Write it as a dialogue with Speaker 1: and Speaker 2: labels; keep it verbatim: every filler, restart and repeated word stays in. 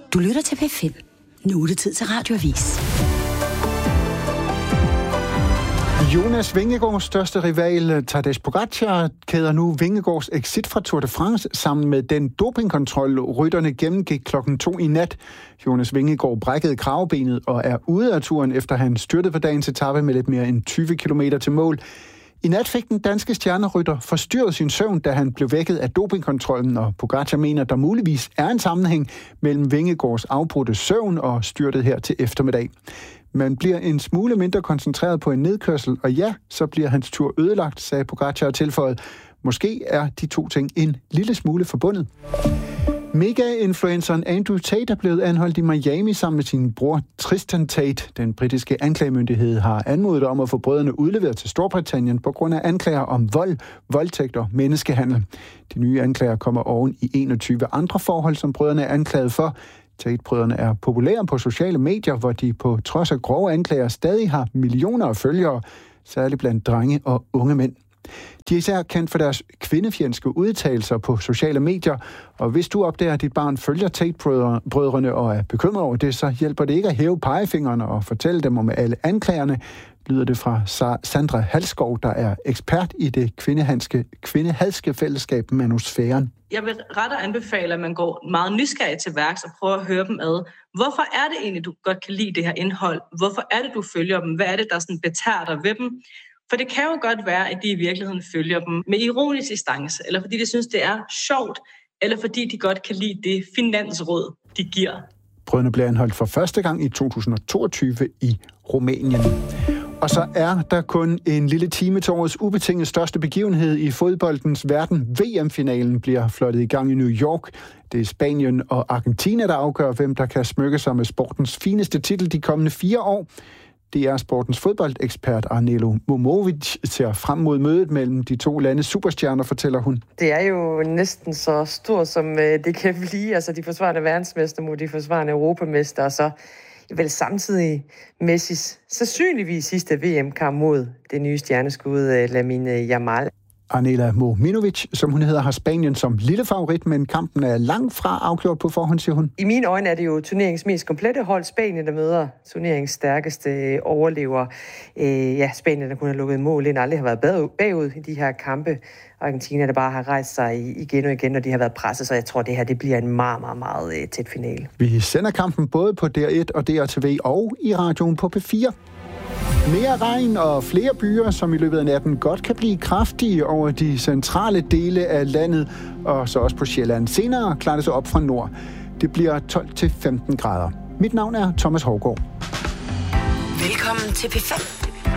Speaker 1: Du lytter til P fem. Nu er det tid til Radioavis.
Speaker 2: Jonas Vingegaards største rival, Tadej Pogačar, kæder nu Vingegaards exit fra Tour de France sammen med den dopingkontrol, rytterne gennemgik klokken to i nat. Jonas Vingegaard brækkede kravebenet og er ude af turen, efter han styrtede på dagens etape med lidt mere end tyve kilometer til mål. I nat fik den danske stjernerytter forstyrret sin søvn, da han blev vækket af dopingkontrollen, og Pogačar mener, at der muligvis er en sammenhæng mellem Vingegaards afbrudte søvn og styrtet her til eftermiddag. Man bliver en smule mindre koncentreret på en nedkørsel, og ja, så bliver hans tur ødelagt, sagde Pogačar tilføjet. Måske er de to ting en lille smule forbundet. Mega-influenceren Andrew Tate er blevet anholdt i Miami sammen med sin bror Tristan Tate. Den britiske anklagemyndighed har anmodet om at få brødrene udleveret til Storbritannien på grund af anklager om vold, voldtægt og menneskehandel. De nye anklager kommer oven i enogtyve andre forhold, som brødrene er anklaget for. Tate-brødrene er populære på sociale medier, hvor de på trods af grove anklager stadig har millioner af følgere, særligt blandt drenge og unge mænd. De er især kendt for deres kvindefjendske udtalelser på sociale medier, og hvis du opdager, at dit barn følger Tate-brødrene og er bekymret over det, så hjælper det ikke at hæve pegefingrene og fortælle dem om alle anklagerne, lyder det fra Sandra Halskov, der er ekspert i det kvindehadske fællesskab Manusfæren.
Speaker 3: Jeg vil ret og anbefale, at man går meget nysgerrig til værks og prøver at høre dem ad. Hvorfor er det egentlig, du godt kan lide det her indhold? Hvorfor er det, du følger dem? Hvad er det, der sådan betager dig ved dem? For det kan jo godt være, at de i virkeligheden følger dem med ironisk distance, eller fordi de synes, det er sjovt, eller fordi de godt kan lide det finansråd, de giver.
Speaker 2: Brødrene blev anholdt for første gang i to tusind og toogtyve i Rumænien. Og så er der kun en lille time til årets ubetinget største begivenhed i fodboldens verden. V M-finalen bliver flottet i gang i New York. Det er Spanien og Argentina, der afgør, hvem der kan smykke sig med sportens fineste titel de kommende fire år. Det er sportens fodboldekspert Arnelo Momovic ser frem mod mødet mellem de to landes superstjerner, fortæller hun.
Speaker 4: Det er jo næsten så stort, som det kan blive. Altså de forsvarende verdensmester mod de forsvarende europamester, og så vel samtidig Messis sandsynligvis sidste V M-kamp mod det nye stjerneskud Lamine Yamal.
Speaker 2: Arnela Mominovic, som hun hedder, har Spanien som lille favorit, men kampen er langt fra afgjort på forhånd, siger hun.
Speaker 4: I mine øjne er det jo turneringens mest komplette hold. Spanien, der møder turneringens stærkeste overlever. Øh, ja, Spanien, der kun har lukket mål ind, aldrig har været bagud i de her kampe. Argentina, der bare har rejst sig igen og igen, og de har været presset, så jeg tror, det her det bliver en meget, meget, meget tæt finale.
Speaker 2: Vi sender kampen både på D R et og D R T V og i radioen på P fire. Mere regn og flere byer, som i løbet af natten godt kan blive kraftige over de centrale dele af landet, og så også på Sjælland. Senere klarer det sig op fra nord. Det bliver tolv til femten grader. Mit navn er Thomas Hougaard.
Speaker 1: Velkommen til P fem.